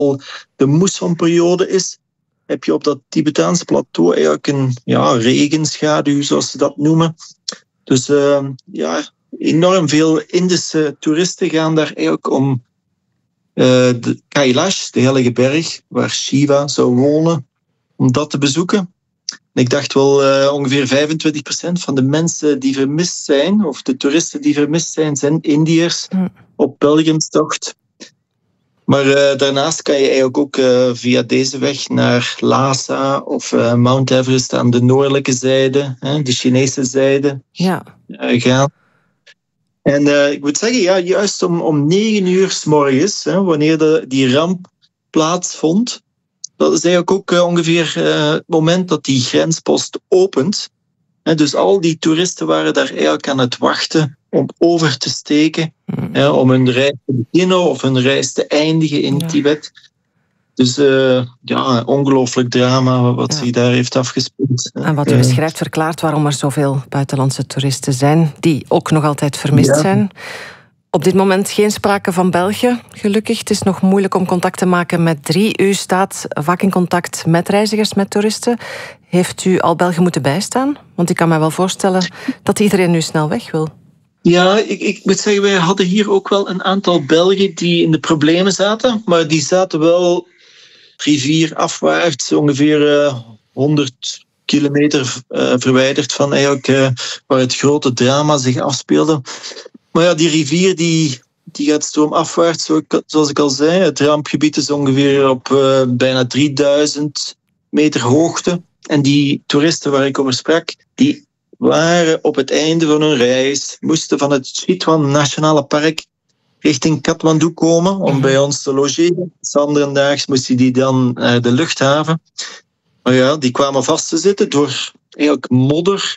de moessonperiode is, heb je op dat Tibetaanse plateau eigenlijk een regenschaduw, zoals ze dat noemen. Dus enorm veel Indische toeristen gaan daar eigenlijk om de Kailash, de heilige berg, waar Shiva zou wonen, om dat te bezoeken. En ik dacht wel ongeveer 25% van de mensen die vermist zijn, of de toeristen die vermist zijn Indiërs op pelgrimstocht. Maar daarnaast kan je eigenlijk ook via deze weg naar Lhasa of Mount Everest aan de noordelijke zijde, de Chinese zijde, gaan. En ik moet zeggen, juist om 9 uur 's morgens, wanneer die ramp plaatsvond, dat is eigenlijk ook ongeveer het moment dat die grenspost opent. Dus al die toeristen waren daar eigenlijk aan het wachten om over te steken, om hun reis te beginnen of hun reis te eindigen in Tibet. Dus ongelooflijk drama wat zich daar heeft afgespeeld. En wat u beschrijft verklaart waarom er zoveel buitenlandse toeristen zijn, die ook nog altijd vermist zijn. Op dit moment geen sprake van België, gelukkig. Het is nog moeilijk om contact te maken met 3. U staat vaak in contact met reizigers, met toeristen. Heeft u al België moeten bijstaan? Want ik kan me wel voorstellen dat iedereen nu snel weg wil. Ja, ik moet zeggen, wij hadden hier ook wel een aantal Belgen die in de problemen zaten. Maar die zaten wel rivierafwaarts, ongeveer 100 kilometer verwijderd van eigenlijk waar het grote drama zich afspeelde. Maar ja, die rivier die gaat stroomafwaarts, zoals ik al zei. Het rampgebied is ongeveer op bijna 3000 meter hoogte. En die toeristen waar ik over sprak, die waren op het einde van hun reis, moesten van het Chitwan Nationale Park richting Kathmandu komen om bij ons te logeren. Zanderdaags moesten die dan naar de luchthaven. Maar ja, die kwamen vast te zitten door eigenlijk modder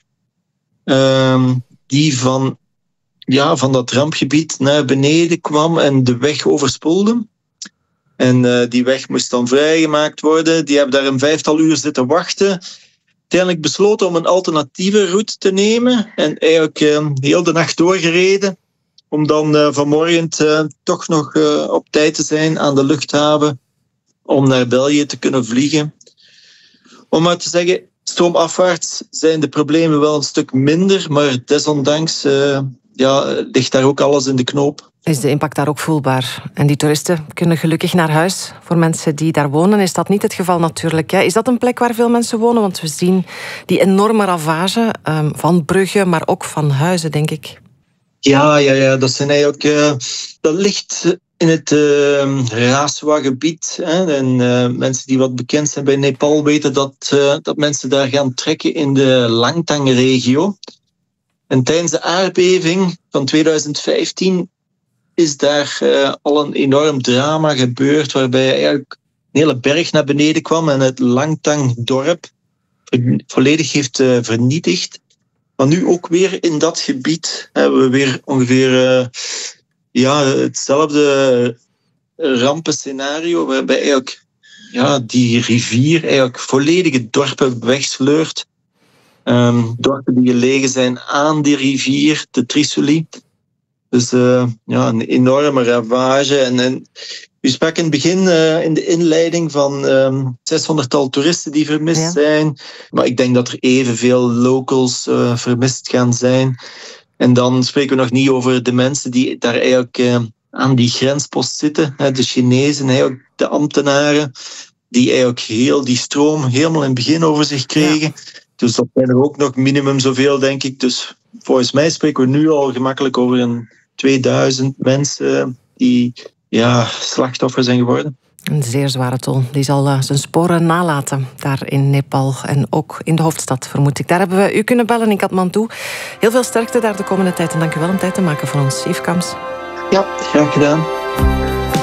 die van dat rampgebied naar beneden kwam en de weg overspoelde. En die weg moest dan vrijgemaakt worden. Die hebben daar een 5-tal uur zitten wachten. Uiteindelijk besloten om een alternatieve route te nemen. En eigenlijk heel de nacht doorgereden. Om dan vanmorgen toch nog op tijd te zijn aan de luchthaven. Om naar België te kunnen vliegen. Om maar te zeggen, stroomafwaarts zijn de problemen wel een stuk minder. Maar desondanks ligt daar ook alles in de knoop. Is de impact daar ook voelbaar? En die toeristen kunnen gelukkig naar huis. Voor mensen die daar wonen is dat niet het geval natuurlijk. Is dat een plek waar veel mensen wonen? Want we zien die enorme ravage van bruggen, maar ook van huizen, denk ik. Ja. Dat zijn eigenlijk... dat ligt in het Raswa-gebied. En mensen die wat bekend zijn bij Nepal weten dat mensen daar gaan trekken in de Langtang-regio. En tijdens de aardbeving van 2015 is daar al een enorm drama gebeurd, waarbij eigenlijk een hele berg naar beneden kwam en het Langtang-dorp volledig heeft vernietigd. Maar nu ook weer in dat gebied hebben we weer ongeveer hetzelfde rampenscenario, waarbij eigenlijk die rivier eigenlijk volledige dorpen wegsleurt. Dorpen die gelegen zijn aan die rivier, de Trishuli. Dus een enorme ravage. En u sprak in het begin in de inleiding van 600-tal toeristen die vermist zijn. Maar ik denk dat er evenveel locals vermist gaan zijn. En dan spreken we nog niet over de mensen die daar eigenlijk aan die grenspost zitten. De Chinezen, eigenlijk de ambtenaren, die eigenlijk heel die stroom helemaal in het begin over zich kregen. Ja. Dus dat zijn er ook nog minimum zoveel, denk ik. Dus volgens mij spreken we nu al gemakkelijk over een 2000 mensen die slachtoffer zijn geworden. Een zeer zware tol. Die zal zijn sporen nalaten daar in Nepal en ook in de hoofdstad, vermoed ik. Daar hebben we u kunnen bellen in Kathmandu. Heel veel sterkte daar de komende tijd en dank u wel om tijd te maken voor ons, Yves Kamps. Ja, graag gedaan.